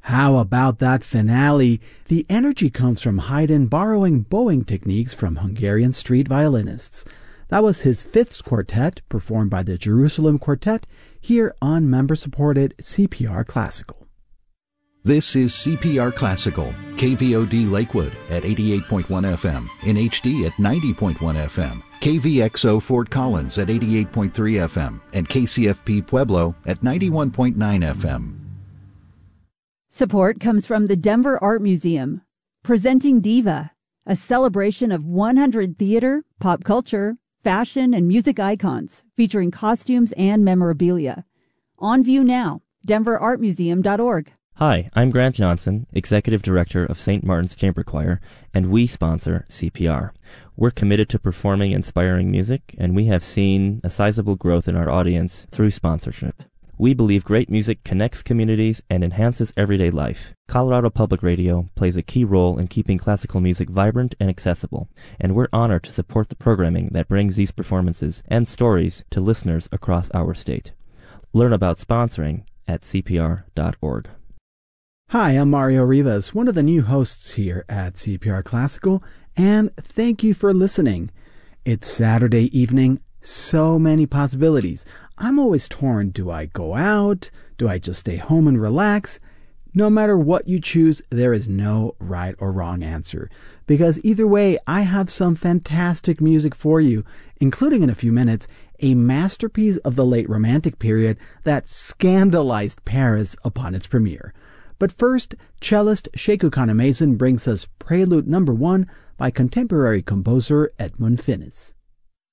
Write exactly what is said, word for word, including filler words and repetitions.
How about that finale? The energy comes from Haydn borrowing bowing techniques from Hungarian street violinists. That was his fifth quartet, performed by the Jerusalem Quartet, here on member-supported C P R Classical. This is C P R Classical, K V O D Lakewood at eighty-eight point one F M, in H D at ninety point one F M, K V X O Fort Collins at eighty-eight point three F M, and K C F P Pueblo at ninety-one point nine F M. Support comes from the Denver Art Museum, presenting Diva, a celebration of one hundred theater, pop culture, fashion, and music icons, featuring costumes and memorabilia. On view now, denver art museum dot org. Hi, I'm Grant Johnson, Executive Director of Saint Martin's Chamber Choir, and we sponsor C P R. We're committed to performing inspiring music, and we have seen a sizable growth in our audience through sponsorship. We believe great music connects communities and enhances everyday life. Colorado Public Radio plays a key role in keeping classical music vibrant and accessible, and we're honored to support the programming that brings these performances and stories to listeners across our state. Learn about sponsoring at C P R dot org. Hi, I'm Mario Rivas, one of the new hosts here at C P R Classical, and thank you for listening. It's Saturday evening, so many possibilities. I'm always torn. Do I go out? Do I just stay home and relax? No matter what you choose, there is no right or wrong answer. Because either way, I have some fantastic music for you, including in a few minutes, a masterpiece of the late Romantic period that scandalized Paris upon its premiere. But first, cellist Sekou Kanemason brings us Prelude Number One by contemporary composer Edmund Finnis.